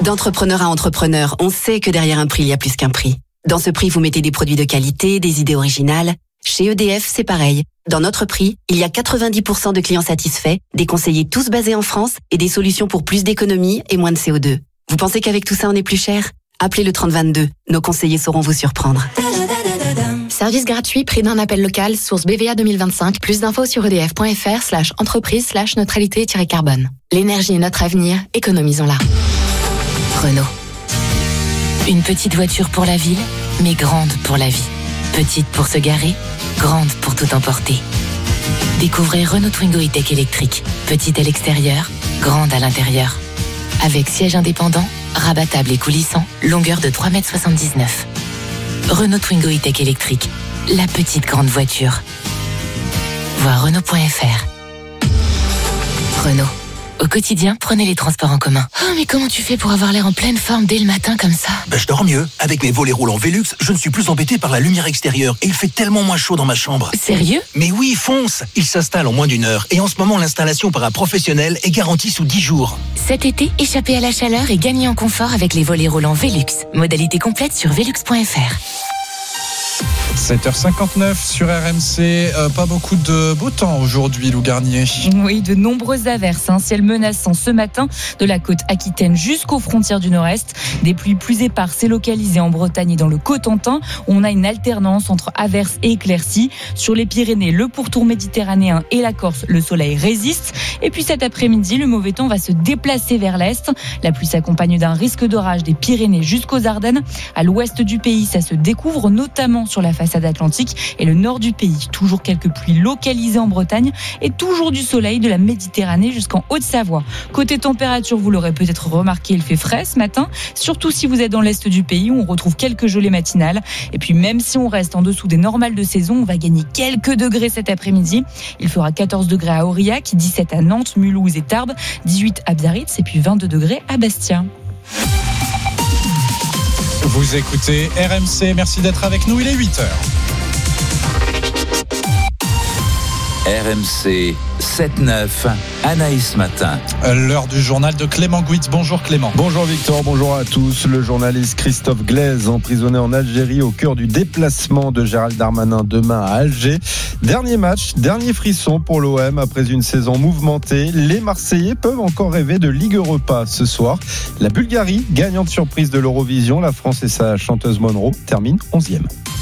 D'entrepreneur à entrepreneur, on sait que derrière un prix, il y a plus qu'un prix. Dans ce prix, vous mettez des produits de qualité, des idées originales. Chez EDF, c'est pareil. Dans notre prix, il y a 90% de clients satisfaits, des conseillers tous basés en France et des solutions pour plus d'économie et moins de CO2. Vous pensez qu'avec tout ça, on est plus cher ? Appelez le 3022. Nos conseillers sauront vous surprendre. Service gratuit, prix d'un appel local, source BVA 2025. Plus d'infos sur edf.fr/entreprise/neutralité-carbone. L'énergie est notre avenir, économisons-la. Renault. Une petite voiture pour la ville, mais grande pour la vie. Petite pour se garer, grande pour tout emporter. Découvrez Renault Twingo E-Tech électrique. Petite à l'extérieur, grande à l'intérieur. Avec siège indépendant, rabattable et coulissant, longueur de 3,79 m. Renault Twingo E-Tech électrique, la petite grande voiture. Voir Renault.fr. Renault. Au quotidien, prenez les transports en commun. Oh, mais comment tu fais pour avoir l'air en pleine forme dès le matin comme ça ? Je dors mieux. Avec mes volets roulants Velux, je ne suis plus embêté par la lumière extérieure et il fait tellement moins chaud dans ma chambre. Sérieux ? Mais oui, fonce ! Il s'installe en moins d'1 heure et en ce moment, l'installation par un professionnel est garantie sous 10 jours. Cet été, échappez à la chaleur et gagnez en confort avec les volets roulants Velux. Modalité complète sur velux.fr. 7h59 sur RMC, pas beaucoup de beau temps aujourd'hui, Lou Garnier. Oui, de nombreuses averses, ciel menaçant ce matin de la côte aquitaine jusqu'aux frontières du nord-est. Des pluies plus éparses et localisées en Bretagne et dans le Cotentin. On a une alternance entre averses et éclaircies. Sur les Pyrénées, le pourtour méditerranéen et la Corse, le soleil résiste. Et puis cet après-midi, le mauvais temps va se déplacer vers l'est. La pluie s'accompagne d'un risque d'orage des Pyrénées jusqu'aux Ardennes. À l'ouest du pays, ça se découvre notamment sur la façade atlantique et le nord du pays. Toujours quelques pluies localisées en Bretagne et toujours du soleil de la Méditerranée jusqu'en Haute-Savoie. Côté température, vous l'aurez peut-être remarqué, il fait frais ce matin, surtout si vous êtes dans l'est du pays où on retrouve quelques gelées matinales. Et puis même si on reste en dessous des normales de saison, on va gagner quelques degrés cet après-midi. Il fera 14 degrés à Aurillac, 17 à Nantes, Mulhouse et Tarbes, 18 à Biarritz et puis 22 degrés à Bastia. Vous écoutez RMC, merci d'être avec nous, il est 8h. RMC 7-9, Anaïs Matin. L'heure du journal de Clément Gouitz. Bonjour Clément. Bonjour Victor, bonjour à tous. Le journaliste Christophe Glaise, emprisonné en Algérie au cœur du déplacement de Gérald Darmanin demain à Alger. Dernier match, dernier frisson pour l'OM après une saison mouvementée. Les Marseillais peuvent encore rêver de Ligue Europa ce soir. La Bulgarie, gagnante surprise de l'Eurovision. La France et sa chanteuse Monroe terminent 11e.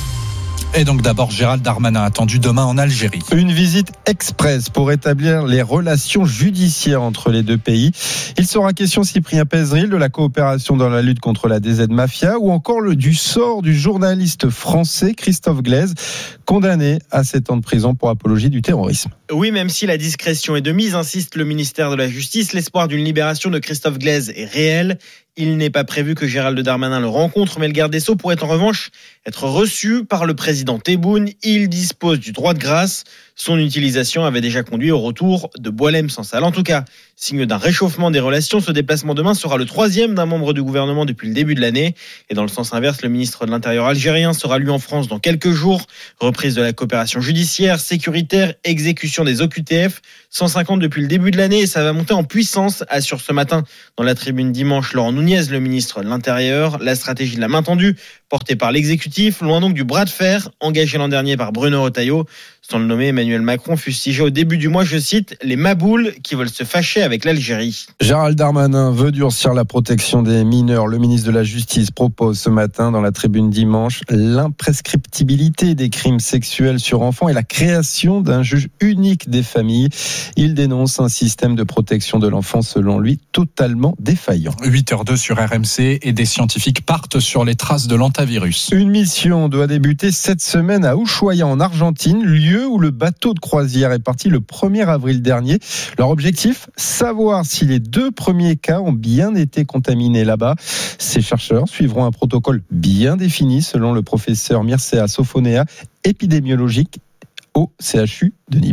Et donc d'abord Gérald Darmanin attendu demain en Algérie. Une visite express pour établir les relations judiciaires entre les deux pays. Il sera question, Cyprien Pézeril, de la coopération dans la lutte contre la DZ Mafia ou encore du sort du journaliste français Christophe Glaise, condamné à 7 ans de prison pour apologie du terrorisme. Oui, même si la discrétion est de mise, insiste le ministère de la Justice, l'espoir d'une libération de Christophe Glaise est réel. Il n'est pas prévu que Gérald Darmanin le rencontre, mais le garde des Sceaux pourrait en revanche être reçu par le président Tebboune. Il dispose du droit de grâce. Son utilisation avait déjà conduit au retour de Boualem-Sansal. En tout cas, signe d'un réchauffement des relations, ce déplacement demain sera le 3e d'un membre du gouvernement depuis le début de l'année. Et dans le sens inverse, le ministre de l'Intérieur algérien sera lui en France dans quelques jours. Reprise de la coopération judiciaire, sécuritaire, exécution des OQTF. 150 depuis le début de l'année et ça va monter en puissance, assure ce matin dans la tribune dimanche Laurent Nunez, le ministre de l'Intérieur. La stratégie de la main tendue, portée par l'exécutif, loin donc du bras de fer engagé l'an dernier par Bruno Retailleau. Sans le nommer, Emmanuel Macron fustigé au début du mois, je cite, les maboules qui veulent se fâcher avec l'Algérie. Gérald Darmanin veut durcir la protection des mineurs. Le ministre de la Justice propose ce matin dans la tribune dimanche l'imprescriptibilité des crimes sexuels sur enfants et la création d'un juge unique des familles. Il dénonce un système de protection de l'enfant, selon lui, totalement défaillant. 8h02 sur RMC et des scientifiques partent sur les traces de l'hantavirus. Une mission doit débuter cette semaine à Ushuaia en Argentine, lieu où le bateau de croisière est parti le 1er avril dernier. Leur objectif, savoir si les 2 premiers cas ont bien été contaminés là-bas. Ces chercheurs suivront un protocole bien défini selon le professeur Mircea Sofonea, épidémiologique au CHU de Nîmes.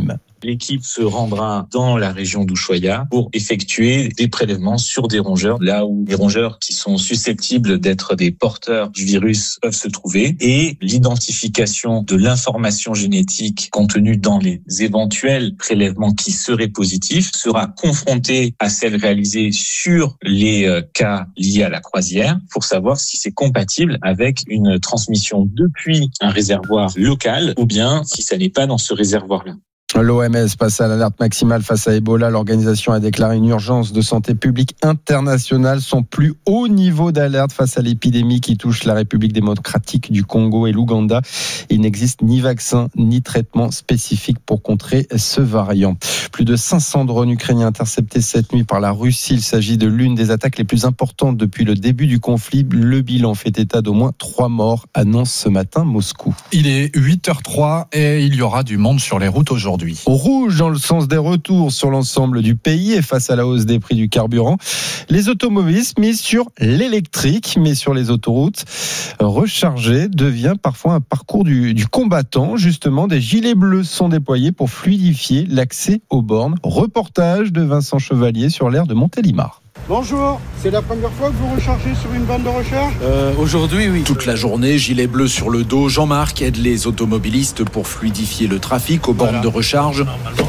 L'équipe se rendra dans la région d'Ushuaïa pour effectuer des prélèvements sur des rongeurs, là où les rongeurs qui sont susceptibles d'être des porteurs du virus peuvent se trouver, et l'identification de l'information génétique contenue dans les éventuels prélèvements qui seraient positifs sera confrontée à celle réalisée sur les cas liés à la croisière pour savoir si c'est compatible avec une transmission depuis un réservoir local ou bien si ça n'est pas dans ce réservoir-là. L'OMS passe à l'alerte maximale face à Ebola. L'organisation a déclaré une urgence de santé publique internationale, son plus haut niveau d'alerte face à l'épidémie qui touche la République démocratique du Congo et l'Ouganda. Il n'existe ni vaccin ni traitement spécifique pour contrer ce variant. Plus de 500 drones ukrainiens interceptés cette nuit par la Russie. Il s'agit de l'une des attaques les plus importantes depuis le début du conflit. Le bilan fait état d'au moins 3 morts, annonce ce matin Moscou. Il est 8h03 et il y aura du monde sur les routes aujourd'hui. Au rouge dans le sens des retours sur l'ensemble du pays et face à la hausse des prix du carburant. Les automobilistes misent sur l'électrique, mais sur les autoroutes, recharger devient parfois un parcours du combattant. Justement, des gilets bleus sont déployés pour fluidifier l'accès aux bornes. Reportage de Vincent Chevalier sur l'aire de Montélimar. Bonjour, c'est la première fois que vous rechargez sur une borne de recharge ? Aujourd'hui, oui. Toute la journée, gilet bleu sur le dos, Jean-Marc aide les automobilistes pour fluidifier le trafic aux bornes de recharge.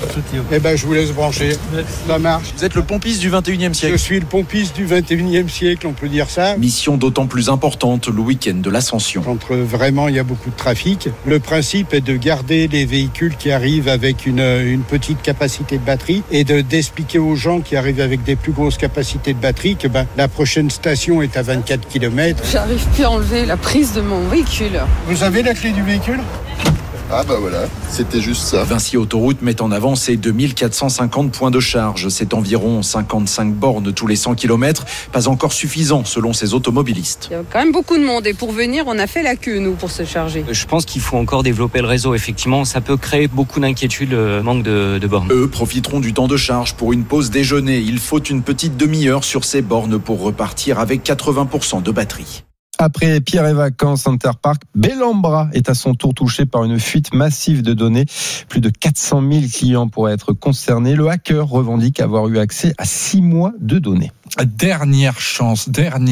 Eh ben, je vous laisse brancher, ça marche. Vous êtes le pompiste du 21e siècle. Je suis le pompiste du 21e siècle, on peut dire ça. Mission d'autant plus importante le week-end de l'Ascension. Quand vraiment il y a beaucoup de trafic, le principe est de garder les véhicules qui arrivent avec une petite capacité de batterie et d'expliquer aux gens qui arrivent avec des plus grosses capacités de batterie que la prochaine station est à 24 km. J'arrive plus à enlever la prise de mon véhicule. Vous avez la clé du véhicule ? Ah bah voilà, c'était juste ça. Vinci Autoroute met en avant ses 2450 points de charge. C'est environ 55 bornes tous les 100 km. Pas encore suffisant selon ces automobilistes. Il y a quand même beaucoup de monde et pour venir, on a fait la queue nous pour se charger. Je pense qu'il faut encore développer le réseau. Effectivement, ça peut créer beaucoup d'inquiétudes, le manque de bornes. Eux profiteront du temps de charge pour une pause déjeuner. Il faut une petite demi-heure sur ces bornes pour repartir avec 80% de batterie. Après Pierre et Vacances Interpark, Bellambra est à son tour touché par une fuite massive de données. Plus de 400 000 clients pourraient être concernés. Le hacker revendique avoir eu accès à 6 mois de données. Dernière chance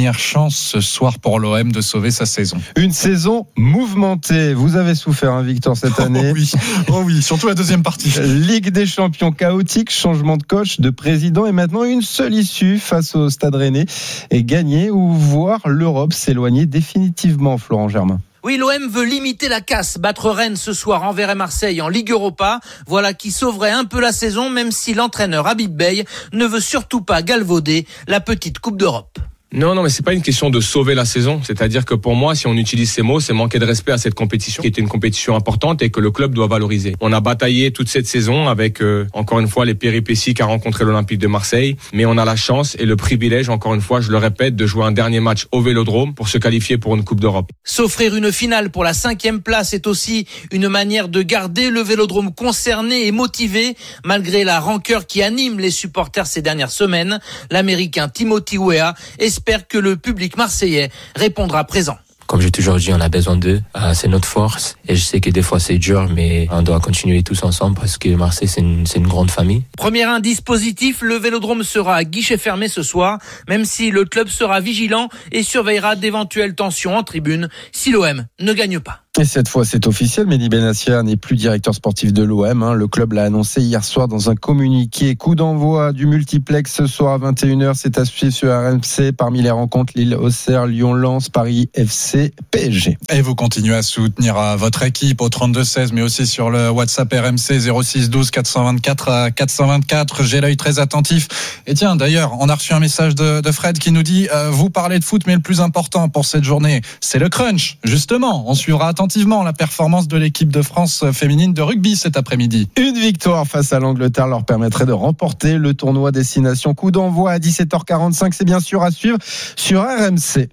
ce soir pour l'OM de sauver sa saison. Une saison mouvementée. Vous avez souffert, hein, Victor, cette année. Oh oui, surtout la deuxième partie. Ligue des champions chaotique, changement de coach, de président et maintenant une seule issue face au Stade Rennais et gagner ou voir l'Europe s'éloigner définitivement, Florent Germain. Oui, l'OM veut limiter la casse, battre Rennes ce soir, Anvers et Marseille en Ligue Europa. Voilà qui sauverait un peu la saison, même si l'entraîneur Habib Beye ne veut surtout pas galvauder la petite Coupe d'Europe. Non, mais c'est pas une question de sauver la saison. C'est-à-dire que pour moi, si on utilise ces mots, c'est manquer de respect à cette compétition, qui est une compétition importante et que le club doit valoriser. On a bataillé toute cette saison avec, encore une fois, les péripéties qu'a rencontré l'Olympique de Marseille. Mais on a la chance et le privilège, encore une fois, je le répète, de jouer un dernier match au Vélodrome pour se qualifier pour une Coupe d'Europe. S'offrir une finale pour la 5e place est aussi une manière de garder le Vélodrome concerné et motivé, malgré la rancœur qui anime les supporters ces dernières semaines. L'Américain Timothy Weah espère que le public marseillais répondra présent. Comme j'ai toujours dit, on a besoin d'eux. C'est notre force. Et je sais que des fois c'est dur, mais on doit continuer tous ensemble parce que Marseille, c'est une grande famille. Premier indice positif, le Vélodrome sera à guichet fermé ce soir, même si le club sera vigilant et surveillera d'éventuelles tensions en tribune si l'OM ne gagne pas. Et cette fois, c'est officiel. Mehdi Benassia n'est plus directeur sportif de l'OM. Le club l'a annoncé hier soir dans un communiqué. Coup d'envoi du multiplex ce soir à 21h. C'est à suivre sur RMC. Parmi les rencontres, Lille-Auxerre, Lyon-Lens, Paris FC, PSG. Et vous continuez à soutenir votre équipe au 32-16, mais aussi sur le WhatsApp RMC 06 12 424 424. J'ai l'œil très attentif. Et tiens, d'ailleurs, on a reçu un message de Fred qui nous dit vous parlez de foot, mais le plus important pour cette journée, c'est le crunch. Justement, on suivra attentivement la performance de l'équipe de France féminine de rugby cet après-midi. Une victoire face à l'Angleterre leur permettrait de remporter le tournoi Destination. Coup d'envoi à 17h45, c'est bien sûr à suivre sur RMC.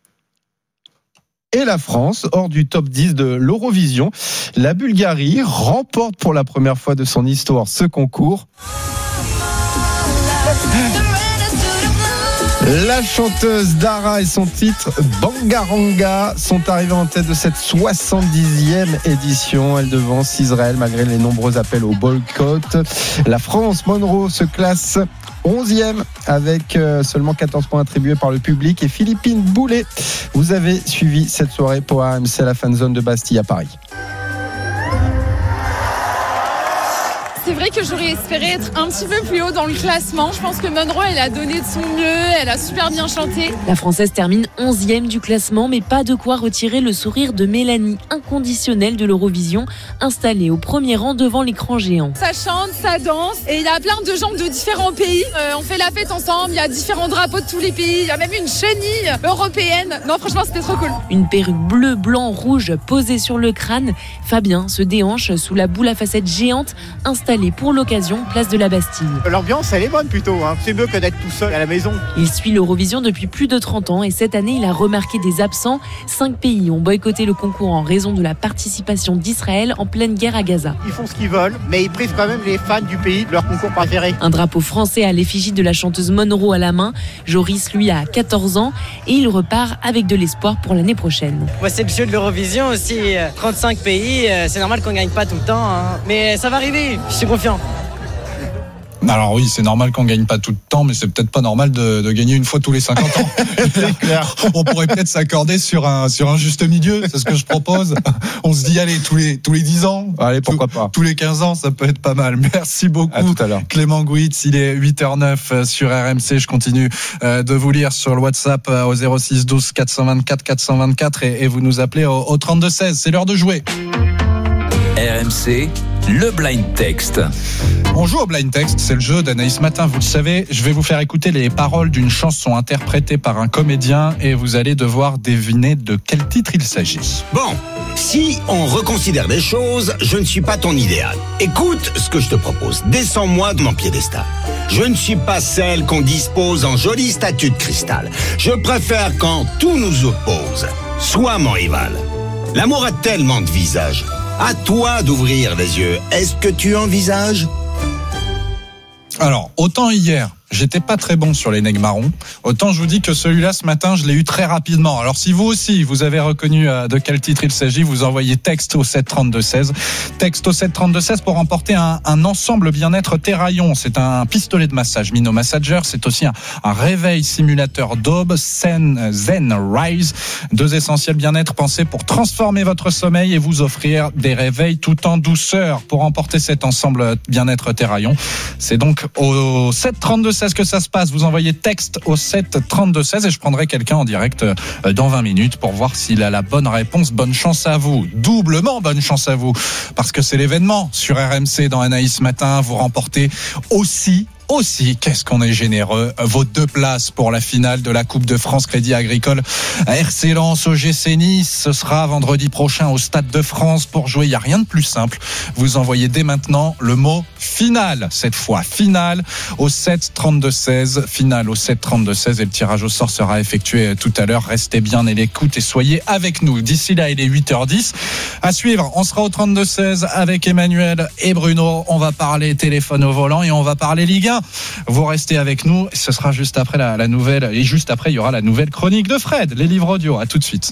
Et la France, hors du top 10 de l'Eurovision, la Bulgarie remporte pour la première fois de son histoire ce concours. La chanteuse Dara et son titre Bangaranga sont arrivés en tête de cette 70e édition. Elle devance Israël malgré les nombreux appels au boycott. La France, Monroe, se classe 11e avec seulement 14 points attribués par le public. Et Philippine Boulet, vous avez suivi cette soirée pour RMC à la fan zone de Bastille à Paris. C'est vrai que j'aurais espéré être un petit peu plus haut dans le classement. Je pense que Monroe, elle a donné de son mieux, elle a super bien chanté. La Française termine 11e du classement, mais pas de quoi retirer le sourire de Mélanie, inconditionnelle de l'Eurovision, installée au premier rang devant l'écran géant. Ça chante, ça danse, et il y a plein de gens de différents pays. On fait la fête ensemble, il y a différents drapeaux de tous les pays, il y a même une chenille européenne. Non, franchement, c'était trop cool. Une perruque bleu, blanc, rouge posée sur le crâne. Fabien se déhanche sous la boule à facettes géante installée pour l'occasion, place de la Bastille. L'ambiance, elle est bonne plutôt, hein. C'est mieux que d'être tout seul à la maison. Il suit l'Eurovision depuis plus de 30 ans et cette année, il a remarqué des absents. 5 pays ont boycotté le concours en raison de la participation d'Israël en pleine guerre à Gaza. Ils font ce qu'ils veulent, mais ils privent quand même les fans du pays de leur concours préféré. Un drapeau français à l'effigie de la chanteuse Monroe à la main. Joris, lui, a 14 ans et il repart avec de l'espoir pour l'année prochaine. Ouais, c'est le jeu de l'Eurovision aussi. 35 pays, c'est normal qu'on gagne pas tout le temps, hein. Mais ça va arriver, je suis confiant. Alors oui, c'est normal qu'on gagne pas tout le temps, mais c'est peut-être pas normal de gagner une fois tous les 50 ans. C'est clair. On pourrait peut-être s'accorder sur un juste milieu, c'est ce que je propose. On se dit allez, tous les 10 ans. Allez, pourquoi pas. Tous les 15 ans, ça peut être pas mal. Merci beaucoup. À tout à l'heure. Clément Gouitz, il est 8h09 sur RMC. Je continue de vous lire sur le WhatsApp au 06 12 424 424 et vous nous appelez au 32 16. C'est l'heure de jouer. RMC, le blind text. On joue au blind text, c'est le jeu d'Anaïs Matin, vous le savez. Je vais vous faire écouter les paroles d'une chanson interprétée par un comédien et vous allez devoir deviner de quel titre il s'agit. Bon, si on reconsidère les choses, je ne suis pas ton idéal. Écoute ce que je te propose, descends-moi de mon piédestal. Je ne suis pas celle qu'on dispose en jolie statue de cristal. Je préfère quand tout nous oppose. Sois mon rival. L'amour a tellement de visages. À toi d'ouvrir les yeux. Est-ce que tu envisages ? Alors, autant hier, j'étais pas très bon sur les nègres marrons, autant je vous dis que celui-là, ce matin, je l'ai eu très rapidement. Alors, si vous aussi, vous avez reconnu de quel titre il s'agit, vous envoyez texte au 732-16. Texte au 732-16 pour remporter un ensemble bien-être Terraillon. C'est un pistolet de massage Mino Massager. C'est aussi un réveil simulateur d'aube Zen Rise. 2 essentiels bien-être pensés pour transformer votre sommeil et vous offrir des réveils tout en douceur. Pour remporter cet ensemble bien-être Terraillon, c'est donc au 732-16 que ça se passe. Vous envoyez texte au 732-16 et je prendrai quelqu'un en direct dans 20 minutes pour voir s'il a la bonne réponse. Bonne chance à vous. Doublement bonne chance à vous. Parce que c'est l'événement sur RMC dans Anaïs Matin. Vous remportez aussi, qu'est-ce qu'on est généreux, vos 2 places pour la finale de la Coupe de France Crédit Agricole RC Lens au GC Nice. Ce sera vendredi prochain au Stade de France. Pour jouer, il n'y a rien de plus simple. Vous envoyez dès maintenant le mot finale, cette fois finale au 732-16, finale au 732-16 et le tirage au sort sera effectué tout à l'heure. Restez bien à l'écoute et soyez avec nous. D'ici là, il est 8h10. À suivre, on sera au 32-16 avec Emmanuel et Bruno. On va parler téléphone au volant et on va parler Ligue 1. Vous restez avec nous, ce sera juste après la nouvelle, et juste après il y aura la nouvelle chronique de Fred, les livres audio. À tout de suite.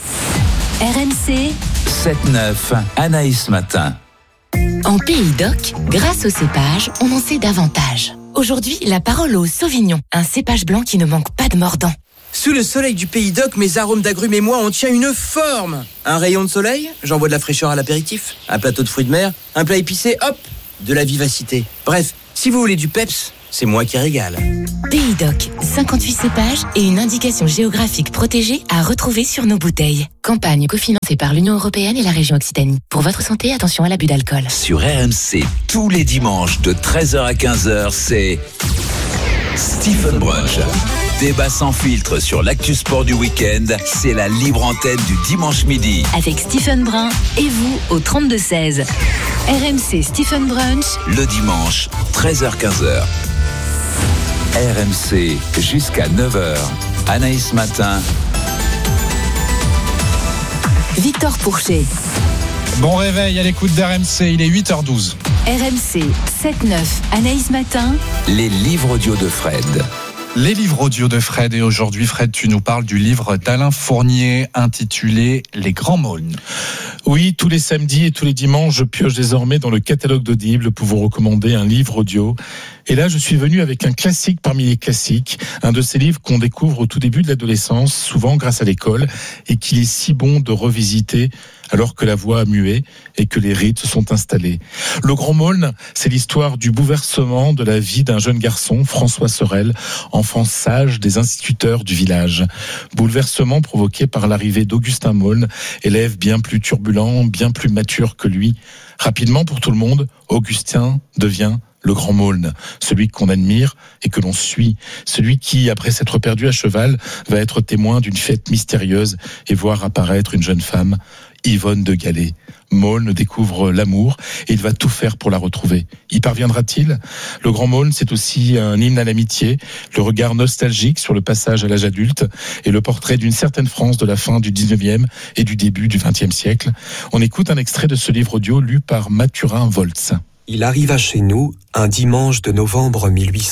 RMC 7-9, Anaïs Matin. En Pays d'Oc, grâce au cépage, on en sait davantage. Aujourd'hui, la parole au Sauvignon, un cépage blanc qui ne manque pas de mordant. Sous le soleil du Pays d'Oc, mes arômes d'agrumes et moi, on tient une forme. Un rayon de soleil, j'envoie de la fraîcheur à l'apéritif. Un plateau de fruits de mer, un plat épicé, hop, de la vivacité. Bref, si vous voulez du peps, c'est moi qui régale. Pays d'Oc, 58 cépages et une indication géographique protégée à retrouver sur nos bouteilles. Campagne cofinancée par l'Union européenne et la région Occitanie. Pour votre santé, attention à l'abus d'alcool. Sur RMC, tous les dimanches de 13h à 15h, c'est Stephen Brunch. Débat sans filtre sur l'actu sport du week-end, c'est la libre antenne du dimanche midi. Avec Stephen Brun et vous au 32-16. RMC Stephen Brunch. Le dimanche, 13h-15h. RMC jusqu'à 9h. Anaïs Matin. Victor Pourchet. Bon réveil à l'écoute d'RMC, il est 8h12. RMC 7-9, Anaïs Matin. Les livres audio de Fred. Les livres audio de Fred, et aujourd'hui Fred, tu nous parles du livre d'Alain Fournier intitulé Les Grands Mônes. Oui, tous les samedis et tous les dimanches, je pioche désormais dans le catalogue d'Audible pour vous recommander un livre audio. Et là, je suis venu avec un classique parmi les classiques, un de ces livres qu'on découvre au tout début de l'adolescence, souvent grâce à l'école, et qu'il est si bon de revisiter alors que la voix a mué et que les rites se sont installés. Le Grand Mône, c'est l'histoire du bouleversement de la vie d'un jeune garçon, François Sorel, enfant sage des instituteurs du village. Bouleversement provoqué par l'arrivée d'Augustin Mône, élève bien plus turbulent, bien plus mature que lui. Rapidement pour tout le monde, Augustin devient le Grand Mône, celui qu'on admire et que l'on suit, celui qui, après s'être perdu à cheval, va être témoin d'une fête mystérieuse et voir apparaître une jeune femme, Yvonne de Galais. Mône découvre l'amour et il va tout faire pour la retrouver. Y parviendra-t-il ? Le Grand Mône, c'est aussi un hymne à l'amitié, le regard nostalgique sur le passage à l'âge adulte et le portrait d'une certaine France de la fin du 19e et du début du 20e siècle. On écoute un extrait de ce livre audio lu par Mathurin Voltz. Il arriva chez nous un dimanche de novembre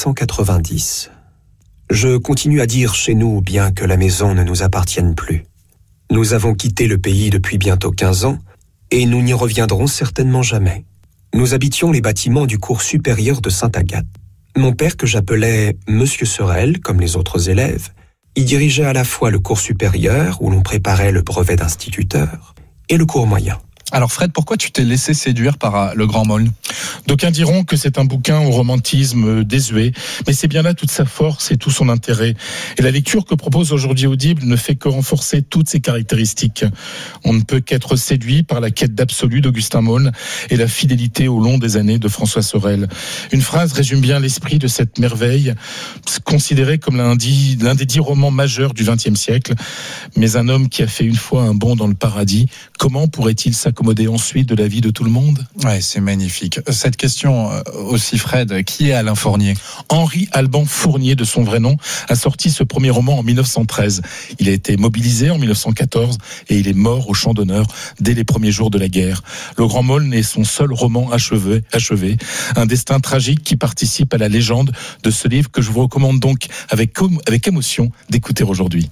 1890. Je continue à dire chez nous, bien que la maison ne nous appartienne plus. Nous avons quitté le pays depuis bientôt 15 ans, et nous n'y reviendrons certainement jamais. Nous habitions les bâtiments du cours supérieur de Sainte-Agathe. Mon père, que j'appelais Monsieur Sorel, comme les autres élèves, y dirigeait à la fois le cours supérieur, où l'on préparait le brevet d'instituteur, et le cours moyen. Alors Fred, pourquoi tu t'es laissé séduire par Le Grand Mône ? D'aucuns diront que c'est un bouquin au romantisme désuet, mais c'est bien là toute sa force et tout son intérêt. Et la lecture que propose aujourd'hui Audible ne fait que renforcer toutes ses caractéristiques. On ne peut qu'être séduit par la quête d'absolu d'Augustin Mône et la fidélité au long des années de François Sorel. Une phrase résume bien l'esprit de cette merveille, considérée comme l'un des 10 romans majeurs du XXe siècle. Mais un homme qui a fait une fois un bond dans le paradis, comment pourrait-il s'accommoder ensuite de la vie de tout le monde ? Ouais, c'est magnifique. Cette question aussi, Fred, qui est Alain Fournier ? Henri Alban Fournier, de son vrai nom, a sorti ce premier roman en 1913. Il a été mobilisé en 1914 et il est mort au champ d'honneur dès les premiers jours de la guerre. Le Grand Mône est son seul roman achevé. Un destin tragique qui participe à la légende de ce livre que je vous recommande donc avec émotion d'écouter aujourd'hui.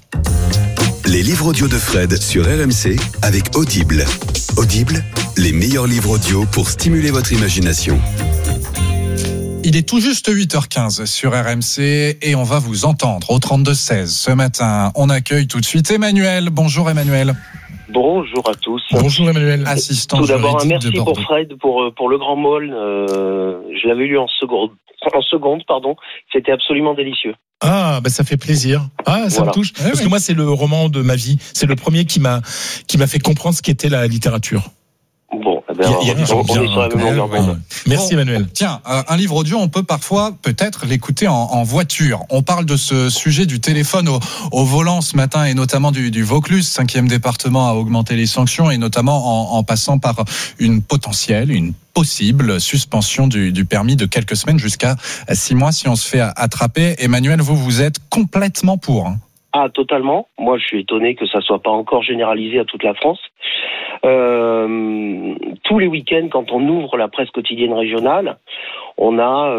Les livres audio de Fred sur RMC avec Audible. Audible, les meilleurs livres audio pour stimuler votre imagination. Il est tout juste 8h15 sur RMC et on va vous entendre au 32-16. Ce matin, on accueille tout de suite Emmanuel. Bonjour Emmanuel. Bonjour à tous. Bonjour Emmanuel. Assistant tout d'abord, un juridique merci de pour Bordeaux. Fred, pour Le Grand Mône. Je l'avais lu en seconde. C'était absolument délicieux. Ah, bah ça fait plaisir. Ah, ça me touche. Parce que moi, c'est le roman de ma vie. C'est le premier qui m'a fait comprendre ce qu'était la littérature. Bon, on est sur la même longueur d'onde. Merci Emmanuel. Tiens, un livre audio, on peut parfois peut-être l'écouter en voiture. On parle de ce sujet du téléphone au volant ce matin et notamment du Vaucluse, 5e département a augmenté les sanctions et notamment en passant par une possible suspension du permis de quelques semaines jusqu'à 6 mois si on se fait attraper. Emmanuel, vous êtes complètement pour. Ah, totalement. Moi, je suis étonné que ça soit pas encore généralisé à toute la France. Tous les week-ends, quand on ouvre la presse quotidienne régionale, on a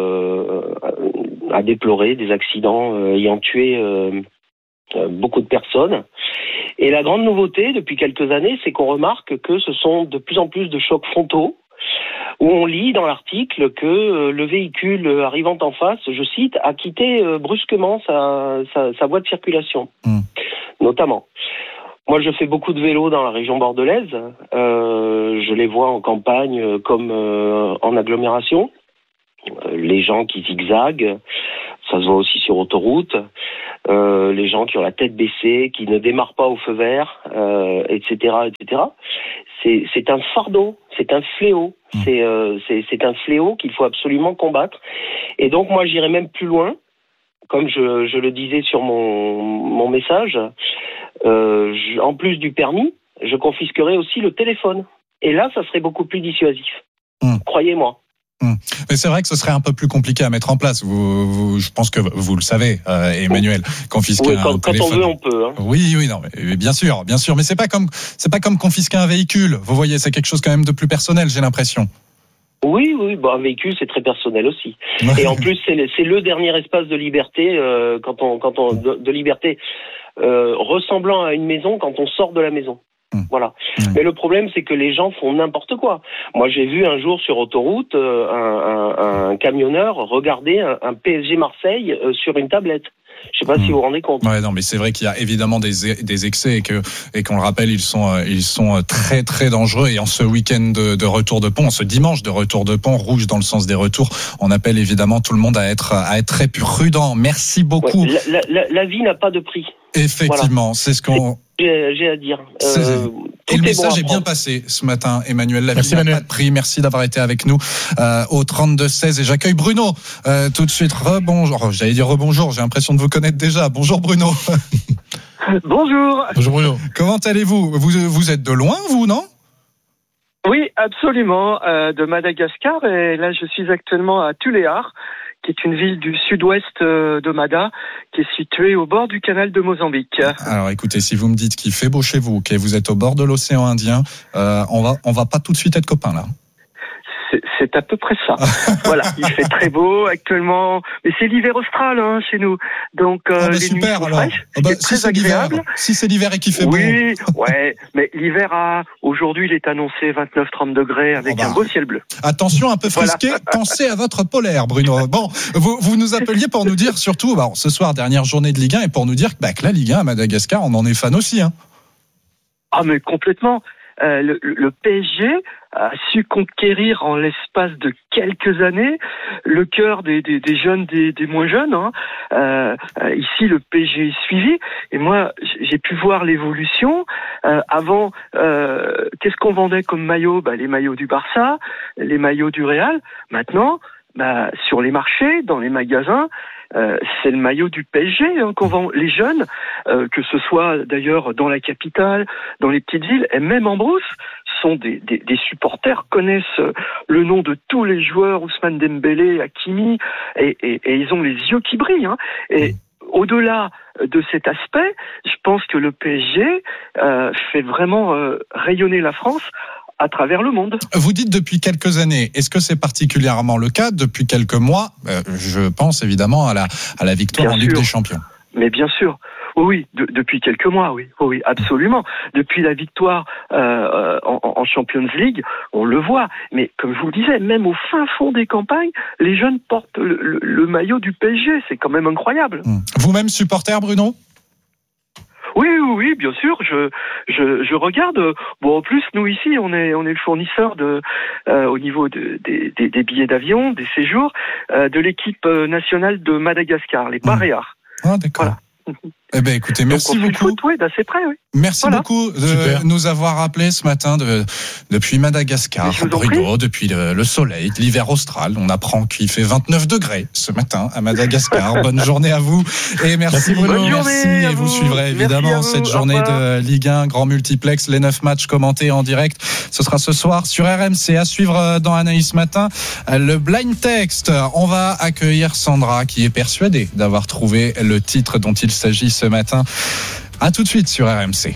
à déplorer des accidents ayant tué beaucoup de personnes. Et la grande nouveauté depuis quelques années, c'est qu'on remarque que ce sont de plus en plus de chocs frontaux, où on lit dans l'article que le véhicule arrivant en face, je cite, a quitté brusquement sa voie de circulation, notamment. Moi, je fais beaucoup de vélo dans la région bordelaise. Je les vois en campagne comme en agglomération. Les gens qui zigzaguent, ça se voit aussi sur autoroute. Les gens qui ont la tête baissée, qui ne démarrent pas au feu vert, etc., etc. C'est un fardeau, c'est un fléau. C'est un fléau qu'il faut absolument combattre. Et donc, moi, j'irais même plus loin. Comme je le disais sur mon message, en plus du permis, je confisquerais aussi le téléphone. Et là, ça serait beaucoup plus dissuasif. Croyez-moi. Mais c'est vrai que ce serait un peu plus compliqué à mettre en place. Je pense que vous le savez, Emmanuel, confisquer un téléphone. Quand on veut, on peut. Hein. Oui, non, mais bien sûr. Mais c'est pas comme confisquer un véhicule. Vous voyez, c'est quelque chose quand même de plus personnel, j'ai l'impression. Oui, un véhicule c'est très personnel aussi. Et en plus c'est le dernier espace de liberté de liberté ressemblant à une maison quand on sort de la maison. Voilà. Mais le problème c'est que les gens font n'importe quoi. Moi j'ai vu un jour sur autoroute un camionneur regarder un PSG Marseille sur une tablette. Je sais pas si vous vous rendez compte. Ouais, non, mais c'est vrai qu'il y a évidemment des excès et qu'on le rappelle, ils sont très très dangereux. Et en ce week-end de retour de pont, en ce dimanche de retour de pont, rouge dans le sens des retours, on appelle évidemment tout le monde à être très prudent. Merci beaucoup. Ouais, la vie n'a pas de prix. Effectivement, voilà. C'est ce qu'on. J'ai à dire. Et le message est bien passé ce matin, Emmanuel. La vie n'a pas de prix. Merci d'avoir été avec nous au 32-16. Et j'accueille Bruno tout de suite. Rebonjour. J'allais dire rebonjour. J'ai l'impression de vous connaître déjà. Bonjour Bruno. Bonjour. Bonjour Bruno. Comment allez-vous ? Vous êtes de loin, vous, non ? Oui, absolument. De Madagascar. Et là, je suis actuellement à Tuléar, qui est une ville du sud-ouest de Mada, qui est située au bord du canal de Mozambique. Alors écoutez, si vous me dites qu'il fait beau chez vous, que vous êtes au bord de l'océan Indien, on va pas tout de suite être copains là. C'est à peu près ça. Voilà, il fait très beau actuellement, mais c'est l'hiver austral chez nous, donc les super, nuits sont fraîches, c'est très agréable. Si c'est l'hiver et qu'il fait beau. Oui, ouais, mais l'hiver aujourd'hui il est annoncé 29-30 degrés avec un beau ciel bleu. Attention, un peu frisqué, pensez à votre polaire, Bruno. Bon, vous nous appeliez pour nous dire surtout, ce soir dernière journée de Ligue 1 et pour nous dire que la Ligue 1 à Madagascar, on en est fan aussi. Ah mais complètement. Le PSG a su conquérir en l'espace de quelques années le cœur des jeunes, des moins jeunes. Ici, le PSG est suivi. Et moi, j'ai pu voir l'évolution. Avant, qu'est-ce qu'on vendait comme maillot ? Les maillots du Barça, les maillots du Real. Maintenant, sur les marchés, dans les magasins, c'est le maillot du PSG qu'on vend. Les jeunes, que ce soit d'ailleurs dans la capitale, dans les petites villes, et même en brousse, sont des supporters, connaissent le nom de tous les joueurs, Ousmane Dembélé, Hakimi, et ils ont les yeux qui brillent. Et au-delà de cet aspect, je pense que le PSG fait vraiment rayonner la France à travers le monde. Vous dites depuis quelques années. Est-ce que c'est particulièrement le cas depuis quelques mois ? Je pense évidemment à la victoire bien en sûr. Ligue des Champions. Mais bien sûr. Oui, depuis quelques mois, oui, absolument. Depuis la victoire en Champions League, on le voit. Mais comme je vous le disais, même au fin fond des campagnes, les jeunes portent le maillot du PSG. C'est quand même incroyable. Vous-même supporter, Bruno ? Oui, bien sûr. Je regarde. Bon, en plus, nous ici, on est le fournisseur au niveau des billets d'avion, des séjours, de l'équipe nationale de Madagascar, les Paréas. Ah, d'accord. Voilà. Eh bien, écoutez, merci beaucoup. D'assez près, oui. Merci beaucoup de nous avoir rappelé ce matin depuis Madagascar, Bruno, depuis le soleil, l'hiver austral. On apprend qu'il fait 29 degrés ce matin à Madagascar. Bonne journée à vous et merci Bruno. Bonne journée et vous suivrez évidemment cette journée de Ligue 1, grand multiplex, les 9 matchs commentés en direct. Ce sera ce soir sur RMC. À suivre dans Anaïs Matin, le blind text. On va accueillir Sandra qui est persuadée d'avoir trouvé le titre dont il s'agit ce matin. À tout de suite sur RMC.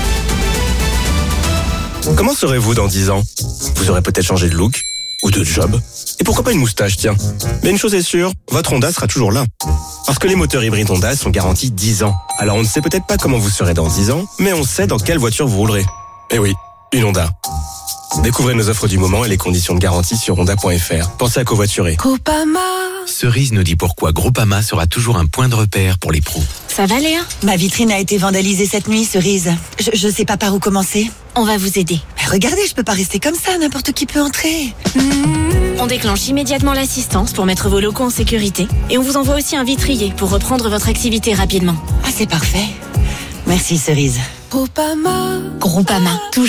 Comment serez-vous dans 10 ans ? Vous aurez peut-être changé de look ou de job. Et pourquoi pas une moustache, tiens ? Mais une chose est sûre, votre Honda sera toujours là. Parce que les moteurs hybrides Honda sont garantis 10 ans. Alors on ne sait peut-être pas comment vous serez dans 10 ans, mais on sait dans quelle voiture vous roulerez. Eh oui, une Honda. Découvrez nos offres du moment et les conditions de garantie sur honda.fr. Pensez à covoiturer. Groupama. Cerise nous dit pourquoi Groupama sera toujours un point de repère pour les pros. Ça va, Léa ? Ma vitrine a été vandalisée cette nuit, Cerise. Je sais pas par où commencer. On va vous aider. Mais regardez, je peux pas rester comme ça, n'importe qui peut entrer. On déclenche immédiatement l'assistance pour mettre vos locaux en sécurité. Et on vous envoie aussi un vitrier pour reprendre votre activité rapidement. Ah, c'est parfait. Merci, Cerise. Groupama. Groupama. Toujours